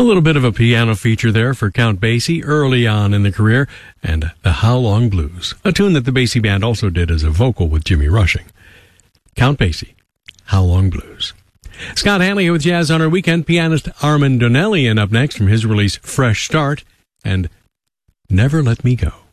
little bit of a piano feature there for Count Basie early on in the career, and the How Long Blues, a tune that the Basie Band also did as a vocal with Jimmy Rushing. Count Basie, How Long Blues. Scott Hanley here with Jazz on Our Weekend. Pianist Armand Donnelly, and up next from his release Fresh Start and Never Let Me Go.